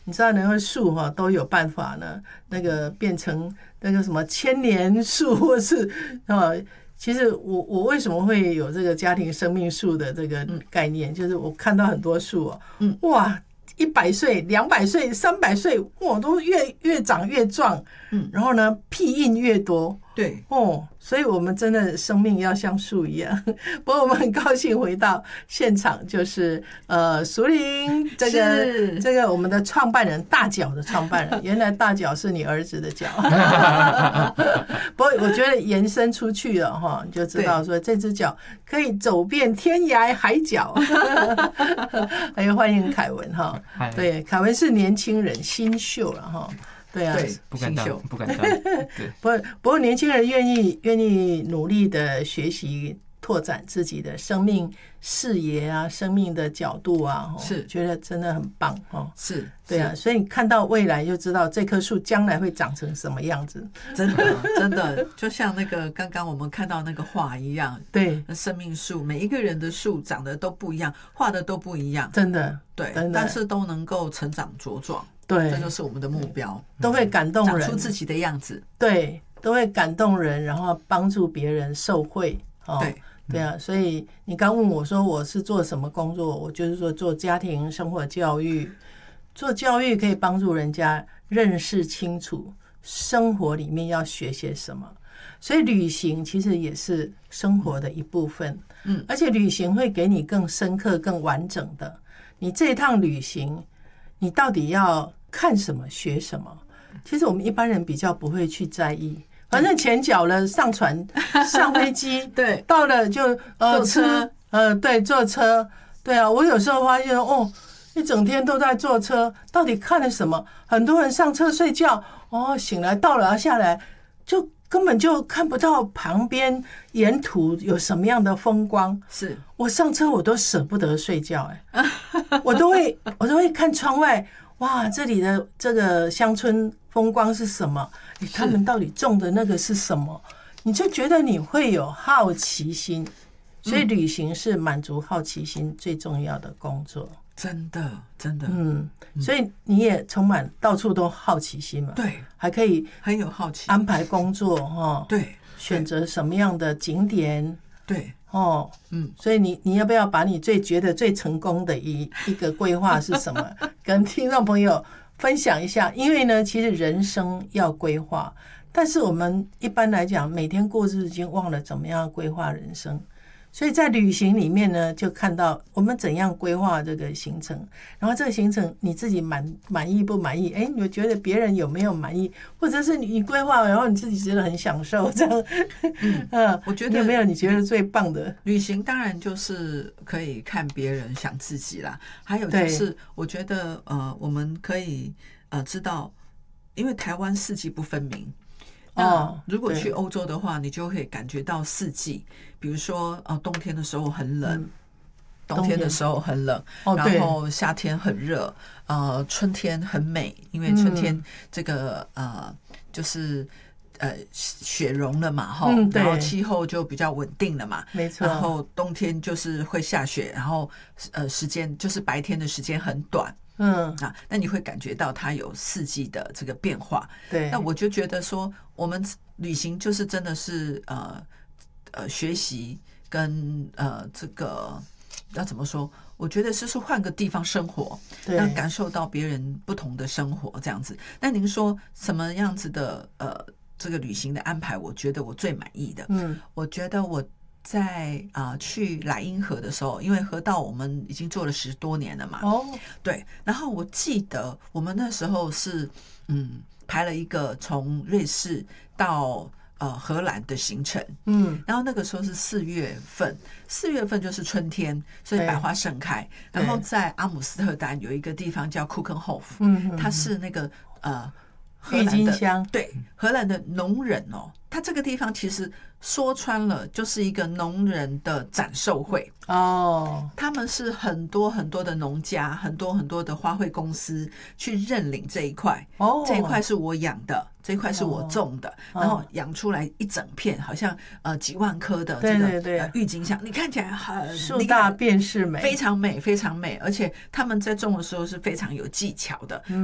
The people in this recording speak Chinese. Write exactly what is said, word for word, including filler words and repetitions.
你知道那个树哈都有办法呢，那个变成那个什么千年树，或是啊，其实我我为什么会有这个家庭生命树的这个概念，就是我看到很多树哦，嗯，哇。一百岁、两百岁、三百岁，哇，都越越长越壮，嗯，然后呢，屁印越多， 对， 哦，所以我们真的生命要像树一样。不过我们很高兴回到现场，就是呃，淑玲这个这个我们的创办人大脚的创办人，原来大脚是你儿子的脚，不过我觉得延伸出去了哈，你就知道说这只脚可以走遍天涯海角。还有欢迎凯文哈，对，凯文是年轻人新秀了哈。对啊， 对，不敢当，不敢当。对， 不不过年轻人愿意愿意努力的学习，拓展自己的生命视野啊，生命的角度啊， 是觉得真的很棒哦。 是， 对啊，所以你看到未来就知道这棵树将来会长成什么样子。 真的，真的，就像那个刚刚我们看到那个画一样， 对， 生命树，每一个人的树长得都不一样，画的都不一样， 真的， 对，但是都能够成长茁壮。对，这就是我们的目标， 都会感动人， 长出自己的样子。 对，都会感动人，然后帮助别人受惠。哦、 对， 对啊，所以你刚问我说我是做什么工作，我就是说做家庭生活教育，做教育可以帮助人家认识清楚生活里面要学些什么。所以旅行其实也是生活的一部分，嗯，而且旅行会给你更深刻、更完整的。你这一趟旅行，你到底要看什么学什么，其实我们一般人比较不会去在意，反正钱缴了，上船上飞机， 对， 到了就呃坐车， 呃对，坐车，对啊，我有时候发现哦，一整天都在坐车，到底看了什么？很多人上车睡觉，哦，醒来到了要下来，就根本就看不到旁边沿途有什么样的风光。 是我上车我都舍不得睡觉，哎，我都会我都会看窗外。哇，这里的这个乡村风光是什么？他们到底种的那个是什么？你就觉得你会有好奇心，所以旅行是满足好奇心最重要的工作。 真的，真的， 嗯，所以你也充满到处都好奇心嘛？ 对， 还可以很有好奇， 安排工作哈，对，选择什么样的景点， 对。 哦，嗯，所以你你要不要把你最觉得最成功的一一个规划是什么，跟听众朋友分享一下？因为呢，其实人生要规划，但是我们一般来讲，每天过日子已经忘了怎么样规划人生。所以在旅行里面呢，就看到我们怎样规划这个行程，然后这个行程你自己满满意不满意？哎，你觉得别人有没有满意？或者是你规划，然后你自己觉得很享受，这样？嗯，我觉得有没有你觉得最棒的旅行？当然就是可以看别人想自己啦。还有就是我觉得呃，我们可以呃知道，因为台湾四季不分明。那如果去欧洲的话，你就会感觉到四季，比如说呃冬天的时候很冷，嗯、冬天的时候很冷，哦、然后夏天很热，呃春天很美，因为春天这个、嗯、呃就是呃雪融了嘛哈、嗯，然后气候就比较稳定了嘛， 没错。 然后冬天就是会下雪，然后呃时间就是白天的时间很短。嗯啊，那你会感觉到它有四季的这个变化。 对， 那我就觉得说，我们旅行就是真的是呃呃学习跟呃这个要怎么说？我觉得是是换个地方生活，让感受到别人不同的生活这样子。那您说什么样子的呃这个旅行的安排？我觉得我最满意的，嗯，我觉得我。在啊、呃、去莱茵河的时候，因为河道我们已经做了十多年了嘛，哦，对，然后我记得我们那时候是嗯排了一个从瑞士到呃荷兰的行程，嗯，然后那个时候是四月份，四月份就是春天，所以百花盛开。然后在阿姆斯特丹有一个地方叫库肯霍夫，嗯，它是那个呃郁金香， 对，荷兰的农人哦，它这个地方其实。说穿了就是一个农人的展售会哦，他们是很多很多的农家，很多很多的花卉公司去认领这一块哦，这一块是我养的，这一块是我种的，哦、然后养出来一整片，好像呃几万棵的这个呃郁金香，你看起来很树大便是美， 非常美，非常美，而且他们在种的时候是非常有技巧的，嗯、